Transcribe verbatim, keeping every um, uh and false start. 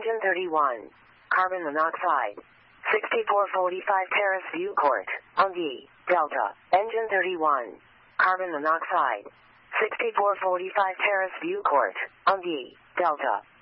Engine thirty-one. Carbon monoxide. sixty-four forty-five Terrace View Court, Ungi, Delta. Engine thirty-one. Carbon monoxide. sixty-four forty-five Terrace View Court, Ungi, Delta.